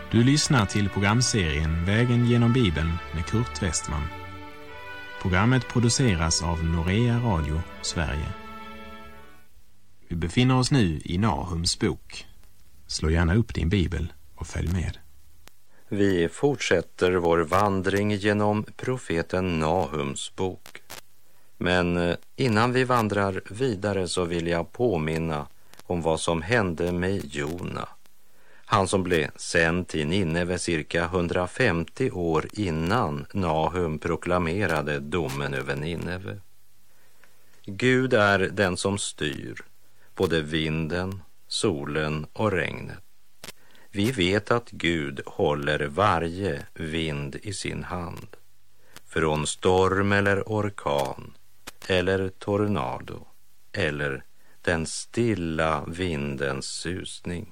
Du lyssnar till programserien Vägen genom Bibeln med Kurt Westman. Programmet produceras av Norea Radio, Sverige. Vi befinner oss nu i Nahums bok. Slå gärna upp din bibel och följ med. Vi fortsätter vår vandring genom profeten Nahums bok. Men innan vi vandrar vidare så vill jag påminna om vad som hände med Jona. Han som blev sänd till Nineve cirka 150 år innan Nahum proklamerade domen över Nineve. Gud är den som styr både vinden, solen och regnet. Vi vet att Gud håller varje vind i sin hand. Från storm eller orkan eller tornado eller den stilla vindens susning.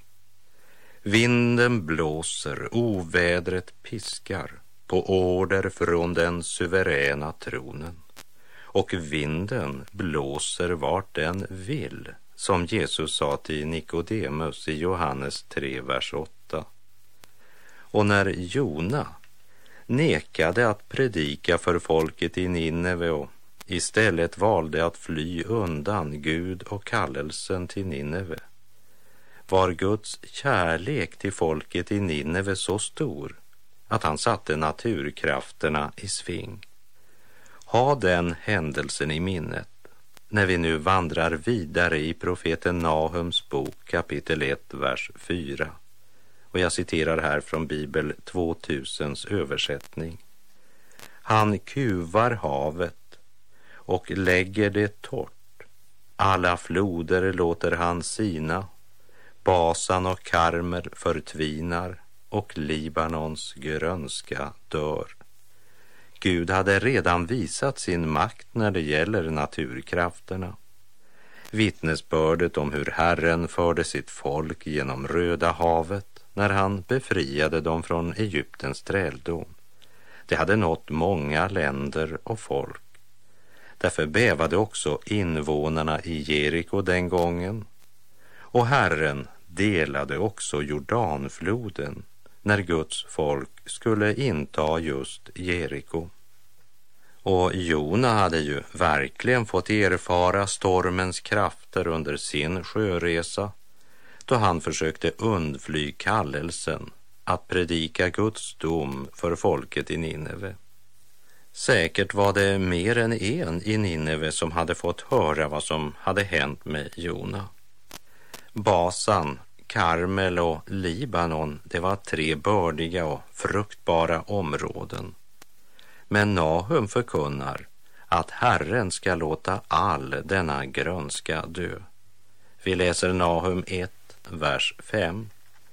Vinden blåser, ovädret piskar på order från den suveräna tronen. Och vinden blåser vart den vill, som Jesus sa till Nikodemus i Johannes 3, vers 8. Och när Jona nekade att predika för folket i Nineve och istället valde att fly undan Gud och kallelsen till Nineve, var Guds kärlek till folket i Nineve så stor att han satte naturkrafterna i sving. Ha den händelsen i minnet när vi nu vandrar vidare i profeten Nahums bok kapitel 1, vers 4. Och jag citerar här från Bibel 2000s översättning. Han kuvar havet och lägger det torrt. Alla floder låter han sina. Basan och Karmer förtvinar och Libanons grönska dör. Gud hade redan visat sin makt när det gäller naturkrafterna. Vittnesbördet om hur Herren förde sitt folk genom Röda havet när han befriade dem från Egyptens träldom. Det hade nått många länder och folk. Därför bävade också invånarna i Jeriko den gången. Och Herren delade också Jordanfloden när Guds folk skulle inta just Jeriko. Och Jona hade ju verkligen fått erfara stormens krafter under sin sjöresa, då han försökte undfly kallelsen att predika Guds dom för folket i Nineve. Säkert var det mer än en i Nineve som hade fått höra vad som hade hänt med Jona. Basan, Karmel och Libanon, det var 3 bördiga och fruktbara områden. Men Nahum förkunnar att Herren ska låta all denna grönska dö. Vi läser Nahum 1, vers 5.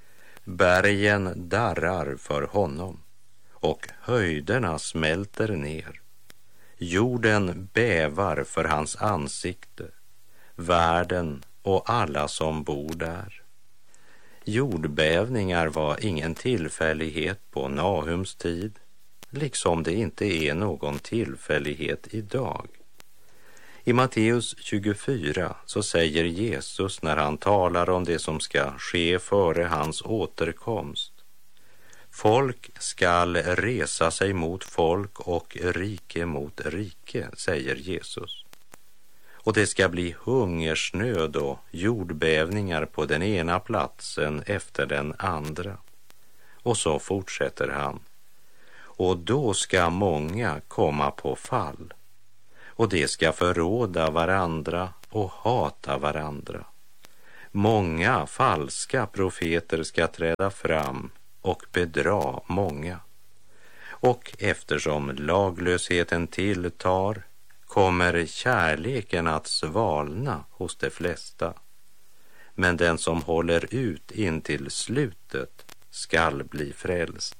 Bergen darrar för honom och höjderna smälter ner. Jorden bävar för hans ansikte, världen och alla som bor där. Jordbävningar var ingen tillfällighet på Nahums tid, liksom det inte är någon tillfällighet idag. I Matteus 24 så säger Jesus när han talar om det som ska ske före hans återkomst: folk skall resa sig mot folk och rike mot rike, säger Jesus. Och det ska bli hungersnöd och jordbävningar på den ena platsen efter den andra. Och så fortsätter han. Och då ska många komma på fall. Och det ska förråda varandra och hata varandra. Många falska profeter ska träda fram och bedra många. Och eftersom laglösheten tilltar kommer kärleken att svalna hos de flesta. Men den som håller ut in till slutet skall bli frälst.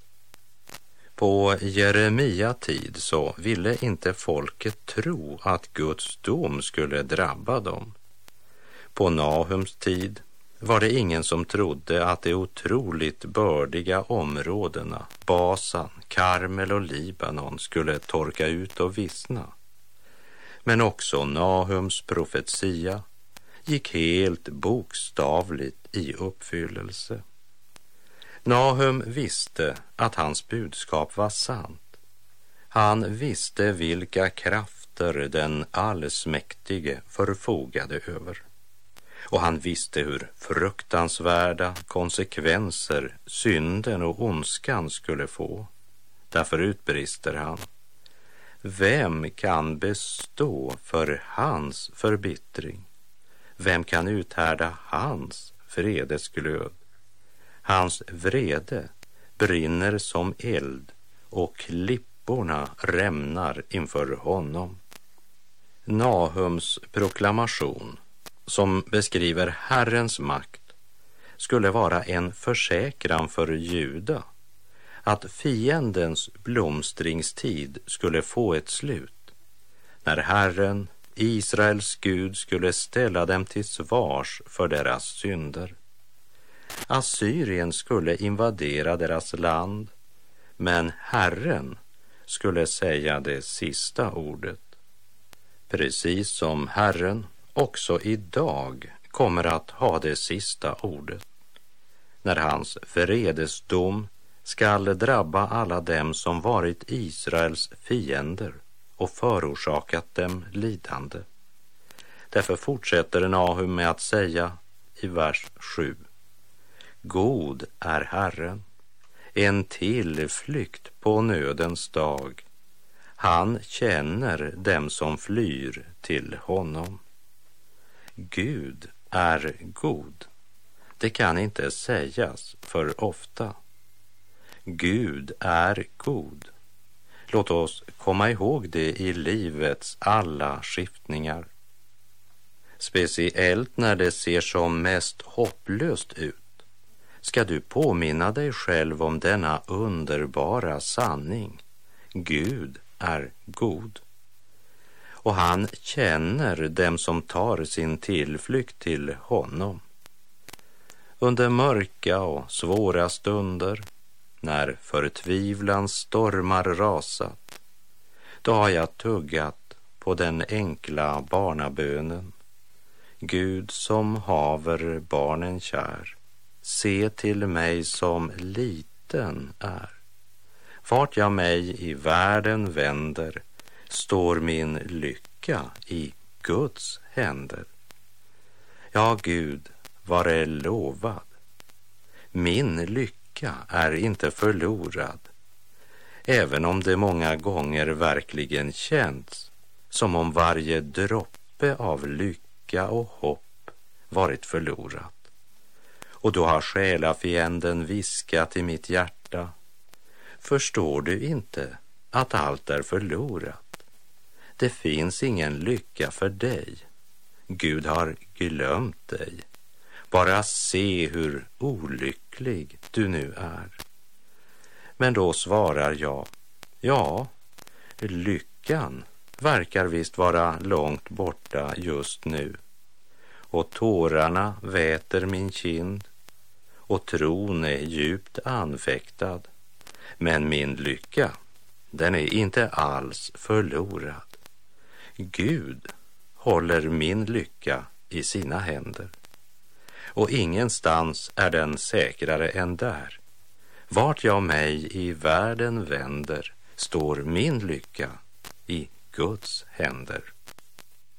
På Jeremia tid så ville inte folket tro att Guds dom skulle drabba dem. På Nahums tid var det ingen som trodde att de otroligt bördiga områdena, Basan, Karmel och Libanon, skulle torka ut och vissna. Men också Nahums profetia gick helt bokstavligt i uppfyllelse. Nahum visste att hans budskap var sant. Han visste vilka krafter den allsmäktige förfogade över. Och han visste hur fruktansvärda konsekvenser synden och ondskan skulle få. Därför utbrister han: vem kan bestå för hans förbittring? Vem kan uthärda hans vredesglöd? Hans vrede brinner som eld och klipporna rämnar inför honom. Nahums proklamation, som beskriver Herrens makt, skulle vara en försäkran för Juda att fiendens blomstringstid skulle få ett slut, när Herren, Israels Gud, skulle ställa dem till svars för deras synder. Assyrien skulle invadera deras land, men Herren skulle säga det sista ordet. Precis som Herren också idag kommer att ha det sista ordet, när hans vredesdom skall drabba alla dem som varit Israels fiender och förorsakat dem lidande. Därför fortsätter Nahum med att säga i vers 7: god är Herren, en tillflykt på nödens dag. Han känner dem som flyr till honom. Gud är god. Det kan inte sägas för ofta. Gud är god. Låt oss komma ihåg det i livets alla skiftningar. Speciellt när det ser som mest hopplöst ut, ska du påminna dig själv om denna underbara sanning. Gud är god. Och han känner dem som tar sin tillflykt till honom. Under mörka och svåra stunder, när förtvivlans stormar rasat, då har jag tuggat på den enkla barnabönen: Gud som haver barnen kär, se till mig som liten är. Vart jag mig i världen vänder, står min lycka i Guds händer. Ja, Gud, vare lovad. Min lycka är inte förlorad, även om det många gånger verkligen känns som om varje droppe av lycka och hopp varit förlorat. Och då har själafienden viskat i mitt hjärta: förstår du inte att allt är förlorat? Det finns ingen lycka för dig. Gud har glömt dig. Bara se hur olycklig du nu är. Men då svarar jag: ja, lyckan verkar visst vara långt borta just nu. Och tårarna väter min kind, och tron är djupt anfäktad. Men min lycka, den är inte alls förlorad. Gud håller min lycka i sina händer. Och ingenstans är den säkrare än där. Vart jag mig i världen vänder, står min lycka i Guds händer.